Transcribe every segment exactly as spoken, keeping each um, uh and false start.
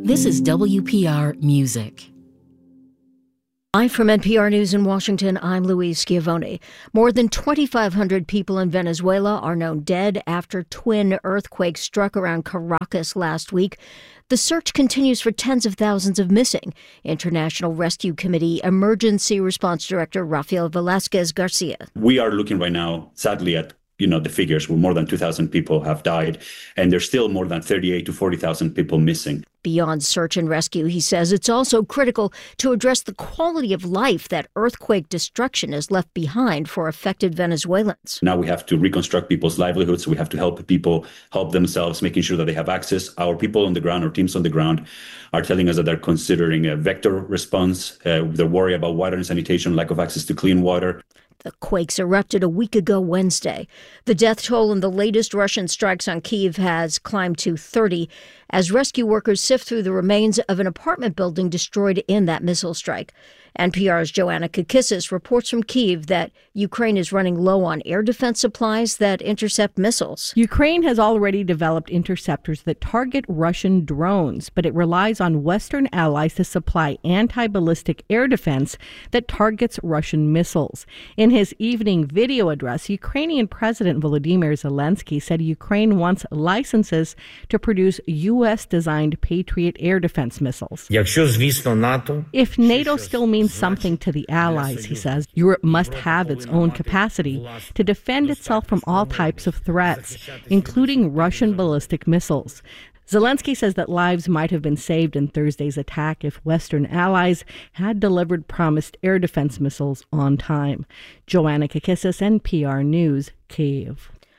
This is W P R Music. Live from N P R News in Washington, I'm Louise Schiavone. More than twenty-five hundred people in Venezuela are known dead after twin earthquakes struck around Caracas last week. The search continues for tens of thousands of missing. International Rescue Committee Emergency Response Director Rafael Velasquez Garcia. We are looking right now, sadly, at you know, the figures where more than two thousand people have died, and there's still more than thirty-eight to forty thousand people missing. Beyond search and rescue, he says it's also critical to address the quality of life that earthquake destruction has left behind for affected Venezuelans. Now we have to reconstruct people's livelihoods. We have to help people help themselves, making sure that they have access. Our people on the ground, our teams on the ground, are telling us that they're considering a vector response. Uh, they're worried about water and sanitation, lack of access to clean water. The quakes erupted a week ago Wednesday. The death toll in the latest Russian strikes on Kyiv has climbed to thirty as rescue workers sift through the remains of an apartment building destroyed in that missile strike. N P R's Joanna Kakissis reports from Kyiv that Ukraine is running low on air defense supplies that intercept missiles. Ukraine has already developed interceptors that target Russian drones, but it relies on Western allies to supply anti-ballistic air defense that targets Russian missiles. In his evening video address, Ukrainian President Volodymyr Zelensky said Ukraine wants licenses to produce U S-designed Patriot air defense missiles. If NATO still means something to the allies, he says, Europe must have its own capacity to defend itself from all types of threats, including Russian ballistic missiles. Zelensky says that lives might have been saved in Thursday's attack if Western allies had delivered promised air defense missiles on time. Joanna Kakissis, N P R News, Kyiv.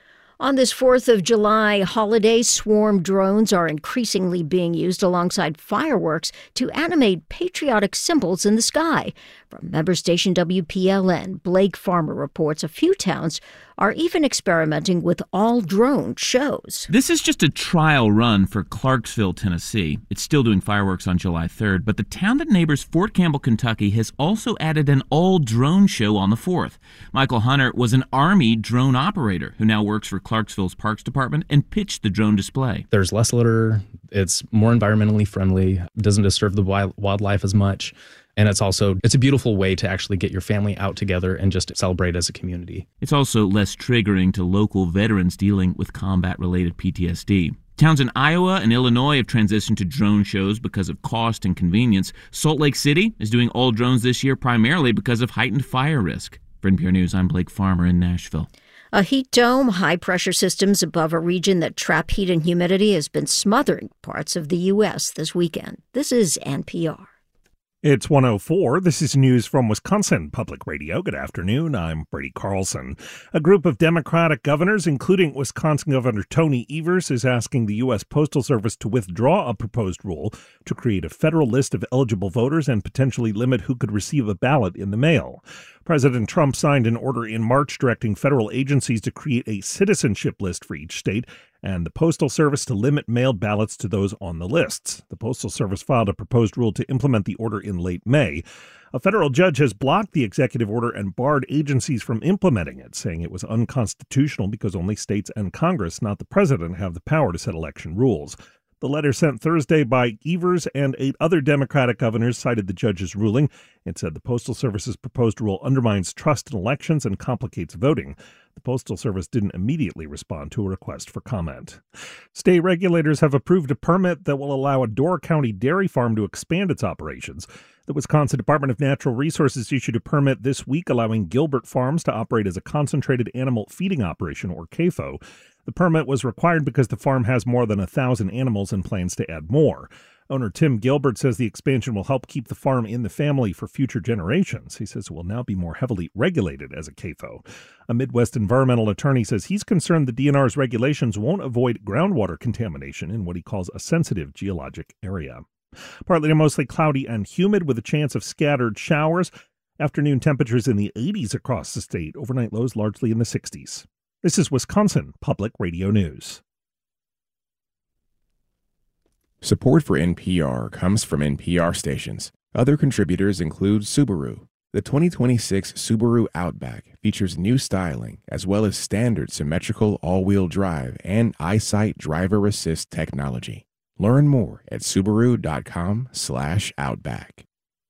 On this fourth of July holiday, swarm drones are increasingly being used alongside fireworks to animate patriotic symbols in the sky. From member station W P L N, Blake Farmer reports a few towns are even experimenting with all-drone shows. This is just a trial run for Clarksville, Tennessee. It's still doing fireworks on July third, but the town that neighbors Fort Campbell, Kentucky has also added an all-drone show on the fourth. Michael Hunter was an Army drone operator who now works for Clarksville's Parks Department and pitched the drone display. There's less litter, it's more environmentally friendly, doesn't disturb the wild, wildlife as much. And it's also, it's a beautiful way to actually get your family out together and just celebrate as a community. It's also less triggering to local veterans dealing with combat-related P T S D. Towns in Iowa and Illinois have transitioned to drone shows because of cost and convenience. Salt Lake City is doing all drones this year primarily because of heightened fire risk. For N P R News, I'm Blake Farmer in Nashville. A heat dome, high-pressure systems above a region that trap heat and humidity has been smothering parts of the U S this weekend. This is N P R. It's one oh four. This is news from Wisconsin Public Radio. Good afternoon. I'm Brady Carlson. A group of Democratic governors, including Wisconsin Governor Tony Evers, is asking the U S Postal Service to withdraw a proposed rule to create a federal list of eligible voters and potentially limit who could receive a ballot in the mail. President Trump signed an order in March directing federal agencies to create a citizenship list for each state and the Postal Service to limit mail ballots to those on the lists. The Postal Service filed a proposed rule to implement the order in late May. A federal judge has blocked the executive order and barred agencies from implementing it, saying it was unconstitutional because only states and Congress, not the president, have the power to set election rules. The letter sent Thursday by Evers and eight other Democratic governors cited the judge's ruling. It said the Postal Service's proposed rule undermines trust in elections and complicates voting. The Postal Service didn't immediately respond to a request for comment. State regulators have approved a permit that will allow a Door County dairy farm to expand its operations. The Wisconsin Department of Natural Resources issued a permit this week allowing Gilbert Farms to operate as a concentrated animal feeding operation, or C A F O. The permit was required because the farm has more than a thousand animals and plans to add more. Owner Tim Gilbert says the expansion will help keep the farm in the family for future generations. He says it will now be more heavily regulated as a C A F O. A Midwest environmental attorney says he's concerned the D N R's regulations won't avoid groundwater contamination in what he calls a sensitive geologic area. Partly to mostly cloudy and humid with a chance of scattered showers. Afternoon temperatures in the eighties across the state. Overnight lows largely in the sixties. This is Wisconsin Public Radio News. Support for N P R comes from N P R stations. Other contributors include Subaru. The twenty twenty-six Subaru Outback features new styling as well as standard symmetrical all-wheel drive and EyeSight driver assist technology. Learn more at Subaru.com slash Outback.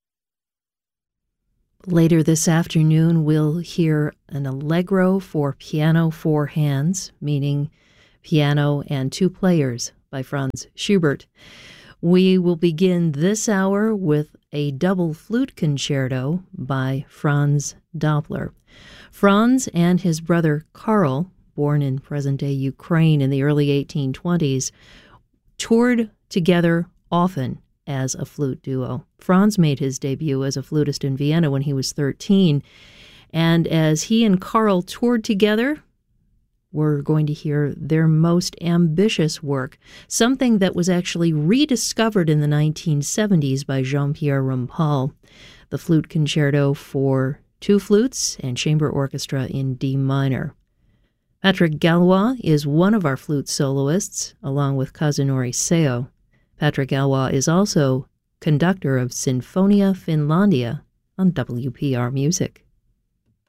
Later this afternoon, we'll hear an allegro for piano four hands, meaning piano and two players, by Franz Schubert. We will begin this hour with a double flute concerto by Franz Doppler. Franz and his brother Karl, born in present-day Ukraine in the early eighteen twenties, toured together often as a flute duo. Franz made his debut as a flutist in Vienna when he was thirteen, and as he and Karl toured together, we're going to hear their most ambitious work, something that was actually rediscovered in the nineteen seventies by Jean-Pierre Rampal, the Flute Concerto for two flutes and chamber orchestra in D minor. Patrick Gallois is one of our flute soloists, along with Kazunori Seo. Patrick Gallois is also conductor of Sinfonia Finlandia on W P R Music.